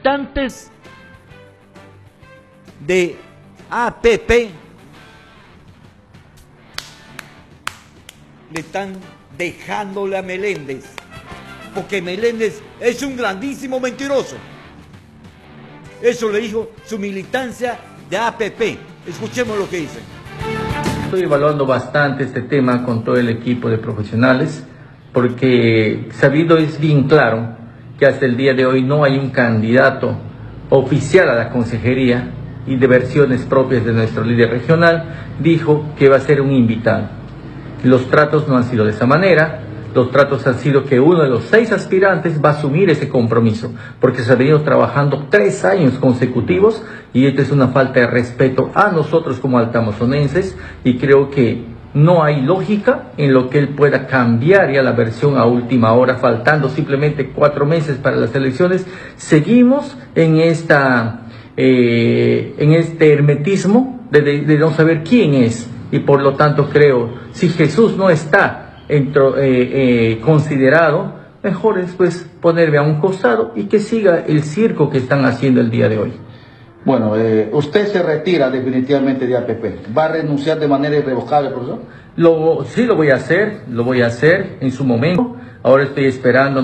militantes de APP le están dejándole a Meléndez, porque Meléndez es un grandísimo mentiroso. Eso le dijo su militancia de APP. Escuchemos lo que dice. Estoy evaluando bastante este tema con todo el equipo de profesionales, porque sabido es bien claro que hasta el día de hoy no hay un candidato oficial a la consejería, y de versiones propias de nuestro líder regional dijo que va a ser un invitado. Los tratos no han sido de esa manera. Los tratos han sido que uno de los 6 aspirantes va a asumir ese compromiso, porque se ha venido trabajando 3 años consecutivos, y esto es una falta de respeto a nosotros como altamozonenses, y creo que no hay lógica en lo que él pueda cambiar ya la versión a última hora, faltando simplemente 4 meses para las elecciones. Seguimos en este hermetismo de no saber quién es, y por lo tanto creo, si Jesús no está considerado, mejor es pues ponerme a un costado y que siga el circo que están haciendo el día de hoy. Bueno, usted se retira definitivamente de APP. ¿Va a renunciar de manera irrevocable, profesor? Sí, lo voy a hacer en su momento. Ahora estoy esperando